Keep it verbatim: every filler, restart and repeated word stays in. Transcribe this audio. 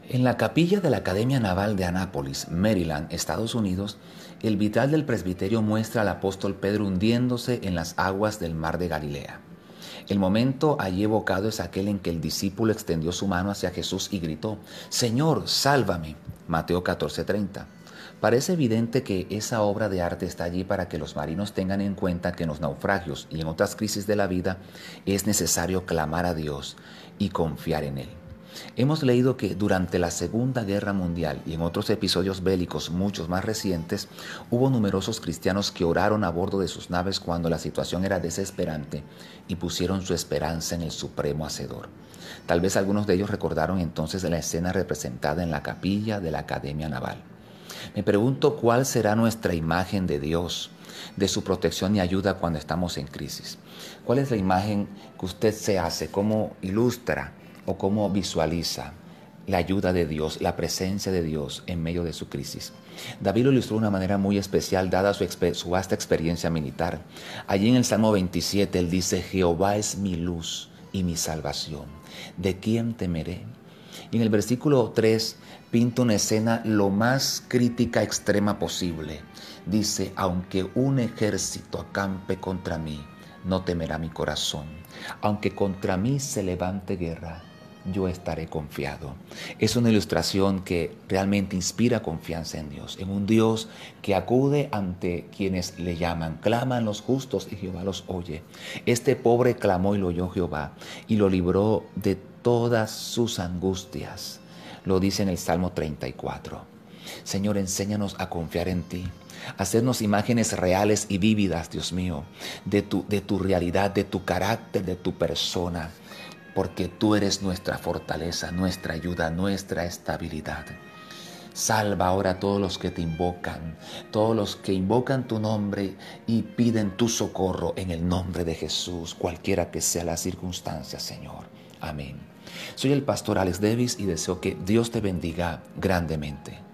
En la capilla de la Academia Naval de Annapolis, Maryland, Estados Unidos, el vitral del presbiterio muestra al apóstol Pedro hundiéndose en las aguas del mar de Galilea. El momento allí evocado es aquel en que el discípulo extendió su mano hacia Jesús y gritó: «Señor, sálvame». Mateo catorce treinta. Parece evidente que esa obra de arte está allí para que los marinos tengan en cuenta que en los naufragios y en otras crisis de la vida es necesario clamar a Dios y confiar en Él. Hemos leído que durante la Segunda Guerra Mundial y en otros episodios bélicos muchos más recientes, hubo numerosos cristianos que oraron a bordo de sus naves cuando la situación era desesperante y pusieron su esperanza en el Supremo Hacedor. Tal vez algunos de ellos recordaron entonces la escena representada en la capilla de la Academia Naval. Me pregunto cuál será nuestra imagen de Dios, de su protección y ayuda cuando estamos en crisis. ¿Cuál es la imagen que usted se hace? ¿Cómo ilustra o cómo visualiza la ayuda de Dios, la presencia de Dios en medio de su crisis? David lo ilustró de una manera muy especial dada su, su vasta experiencia militar. Allí en el Salmo veintisiete él dice: «Jehová es mi luz y mi salvación, ¿de quién temeré?». Y en el versículo tres pinta una escena lo más crítica extrema posible. Dice: «Aunque un ejército acampe contra mí, no temerá mi corazón. Aunque contra mí se levante guerra, yo estaré confiado». Es una ilustración que realmente inspira confianza en Dios, en un Dios que acude ante quienes le llaman. Claman los justos y Jehová los oye. Este pobre clamó y lo oyó Jehová y lo libró de todas sus angustias. Lo dice en el Salmo treinta y cuatro. Señor, enséñanos a confiar en ti. Hacernos imágenes reales y vívidas, Dios mío, de tu, de tu realidad, de tu carácter, de tu persona, porque tú eres nuestra fortaleza, nuestra ayuda, nuestra estabilidad. Salva ahora a todos los que te invocan, todos los que invocan tu nombre y piden tu socorro en el nombre de Jesús, cualquiera que sea la circunstancia, Señor. Amén. Soy el pastor Alex Davis y deseo que Dios te bendiga grandemente.